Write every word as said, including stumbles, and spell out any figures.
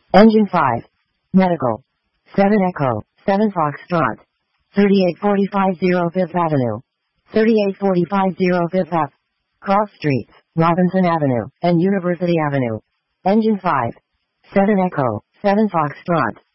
Engine five. Medical. seven Echo, seven Foxtrot. thirty-eight forty-five zero Fifth Avenue. thirty-eight forty-five zero Fifth Ave. Cross Streets, Robinson Avenue, and University Avenue. Engine five. seven Echo, seven Foxtrot.